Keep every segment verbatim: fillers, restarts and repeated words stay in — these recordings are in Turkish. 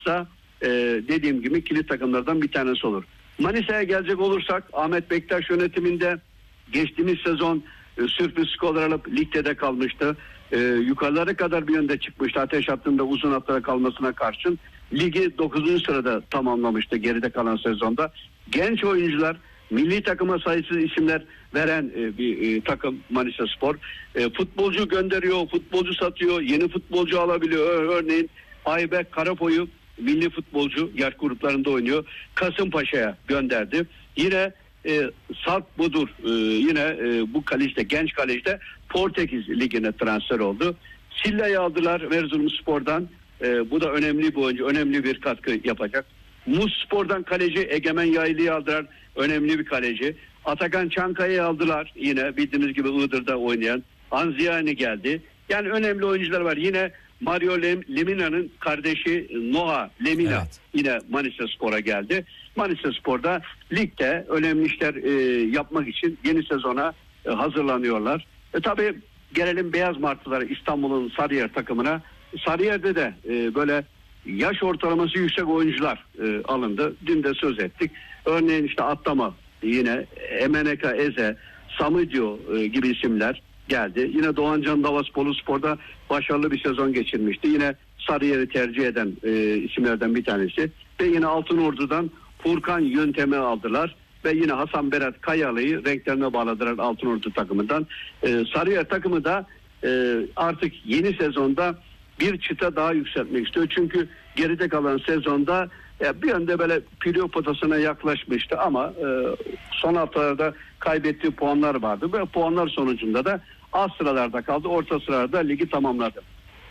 da e, dediğim gibi kilit takımlardan bir tanesi olur. Manisa'ya gelecek olursak Ahmet Bektaş yönetiminde geçtiğimiz sezon e, sürpriz skorlar alıp ligde de kalmıştı. E, yukarılara kadar bir yönde çıkmıştı. Ateş hattında uzun hatlara kalmasına karşın ligi dokuzuncu sırada tamamlamıştı geride kalan sezonda. Genç oyuncular, milli takıma sayısız isimler veren e, bir e, takım Manisa Spor. E, futbolcu gönderiyor, futbolcu satıyor, yeni futbolcu alabiliyor. Örneğin Ayberk Karapoy'u milli futbolcu yaş gruplarında oynuyor. Kasımpaşa'ya gönderdi. Yine e, Sarp Budur e, yine e, bu kaleci'de, genç kaleci'de Portekiz Ligi'ne transfer oldu. Silla'yı aldılar Erzurumspor'dan. E, bu da önemli bir oyuncu, önemli bir katkı yapacak. Muz Spor'dan kaleci Egemen Yaylı'yı aldılar. Önemli bir kaleci. Atakan Çankaya'yı aldılar. Yine bildiğiniz gibi Iğdır'da oynayan. Anziyani geldi. Yani önemli oyuncular var. Yine Mario Lem- Lemina'nın kardeşi Noah Lemina evet. yine Manisa Spor'a geldi. Manisa Spor'da ligde önemli işler e, yapmak için yeni sezona e, hazırlanıyorlar. E, tabii gelelim Beyaz Martılara, İstanbul'un Sarıyer takımına. Sarıyer'de de e, böyle yaş ortalaması yüksek oyuncular e, alındı. Dün de söz ettik. Örneğin işte Atlama, yine Emeneka Eze, Samidio e, gibi isimler geldi. Yine Doğancan Davas Boluspor'da başarılı bir sezon geçirmişti. Yine Sarıyer'i tercih eden e, isimlerden bir tanesi. Ve yine Altınordu'dan Furkan Yöntem'i aldılar. Ve yine Hasan Berat Kayalı'yı renklerine bağladılar Altınordu takımından. E, Sarıyer takımı da e, artık yeni sezonda bir çıta daha yükseltmek istiyor. Çünkü geride kalan sezonda e, bir anda böyle playo potasına yaklaşmıştı ama e, son haftalarda kaybettiği puanlar vardı. Ve puanlar sonucunda da az sıralarda kaldı. Orta sıralarda ligi tamamladı.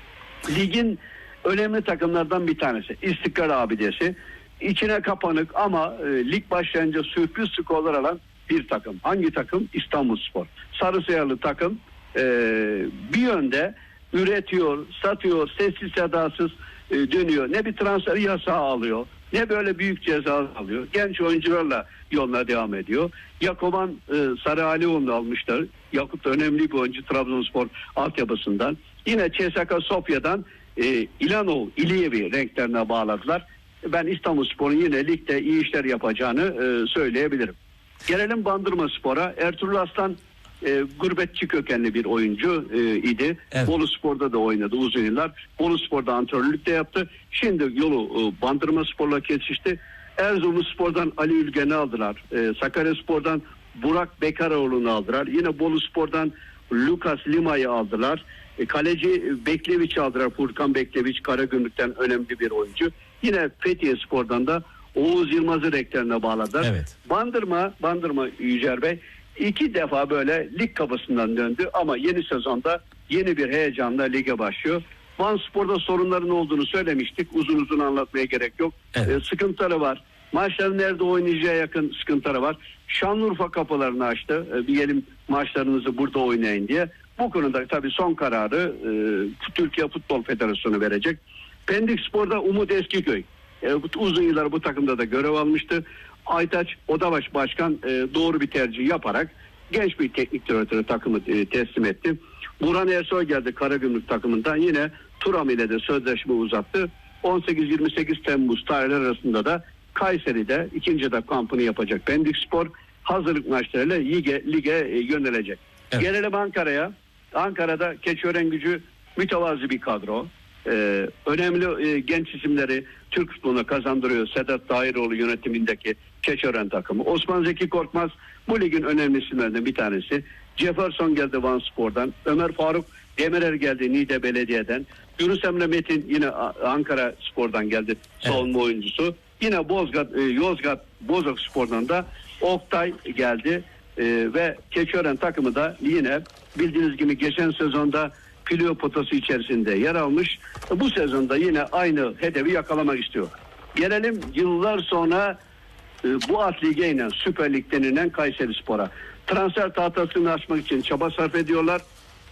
Ligin önemli takımlardan bir tanesi. İstiklal abidesi. İçine kapanık ama e, lig başlayınca sürpriz skorlar alan bir takım. Hangi takım? İstanbulspor. Sarısıyarlı takım e, bir yönde üretiyor, satıyor, sessiz sedasız e, dönüyor. Ne bir transfer yasağı alıyor, ne böyle büyük ceza alıyor. Genç oyuncularla yoluna devam ediyor. Yakuban e, Sarıalioğlu'nu almışlar. Yakup da önemli bir oyuncu Trabzonspor altyapısından. Yine C S K A Sofya'dan e, İlanov, İliyev'i renklerine bağladılar. Ben İstanbulspor'un yine ligde iyi işler yapacağını e, söyleyebilirim. Gelelim Bandırmaspor'a. Ertuğrul Aslan e, gurbetçi kökenli bir oyuncu e, idi. Evet. Boluspor'da da oynadı uzun yıllar. Boluspor'da antrenörlük de yaptı. Şimdi yolu e, Bandırmaspor'la kesişti. Erzurumspor'dan Ali Ülgen'i aldılar. E, Sakaryaspor'dan Burak Bekaroğlu'nu aldılar. Yine Boluspor'dan Lucas Lima'yı aldılar. E, kaleci Bekleviç'i aldılar. Furkan Bekleviç Karagümrük'ten önemli bir oyuncu. Yine Fethiye Spor'dan da Oğuz Yılmaz'ı renklerine bağladılar. Evet. Bandırma, Bandırma Yücer Bey iki defa böyle lig kapısından döndü ama yeni sezonda yeni bir heyecanla lige başlıyor. Van Spor'da sorunların olduğunu söylemiştik. Uzun uzun anlatmaya gerek yok. Evet. Ee, sıkıntıları var. Maçların nerede oynayacağı yakın sıkıntıları var. Şanlıurfa kapılarını açtı. Ee, diyelim maçlarınızı burada oynayın diye. Bu konuda tabii son kararı e, Türkiye Futbol Federasyonu verecek. Pendik Spor'da Umut Eskiköy. E, uzun yıllar bu takımda da görev almıştı. Aytaç Odabaş Başkan e, doğru bir tercih yaparak genç bir teknik direktörü takımı e, teslim etti. Burhan Ersoy geldi Karagümrük takımından. Yine Turam ile de sözleşme uzattı. on sekiz yirmi sekiz Temmuz tarihleri arasında da Kayseri'de ikinci de kampını yapacak Pendik Spor. Hazırlık maçlarıyla lige, lige e, yönelecek. Evet. Gelelim Ankara'ya. Ankara'da Keçiörengücü mütevazi bir kadro. Ee, önemli e, genç isimleri Türk futboluna kazandırıyor. Sedat Dahiroğlu yönetimindeki Keçiören takımı. Osman Zeki Korkmaz bu ligin önemli isimlerinden bir tanesi. Jefferson geldi Van Spor'dan. Ömer Faruk Demirer geldi Niğde Belediye'den. Yunus Emre Metin yine Ankara Spor'dan geldi. Savunma evet. oyuncusu. Yine Bozgat, e, Yozgat Bozok Spor'dan da Oktay geldi. E, ve Keçiören takımı da yine bildiğiniz gibi geçen sezonda playo potası içerisinde yer almış. Bu sezonda yine aynı hedefi yakalamak istiyor. Gelelim yıllar sonra e, bu alt lige inen Süper Lig denilen Kayserispor'a. Transfer tahtasını açmak için çaba sarf ediyorlar.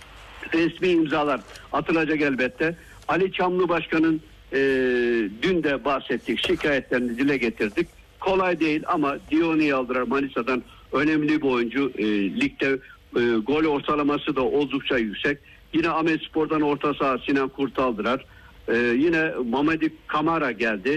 Resmi imzalar atılacak elbette. Ali Çamlı Başkan'ın e, dün de bahsettik, şikayetlerini dile getirdik. Kolay değil ama Dioni'yi aldılar Manisa'dan, önemli bir oyuncu. E, ligde e, gol ortalaması da oldukça yüksek. Yine Ahmet Spor'dan orta saha Sinan Kurt'u aldılar. Ee, yine Mamadi Kamara geldi.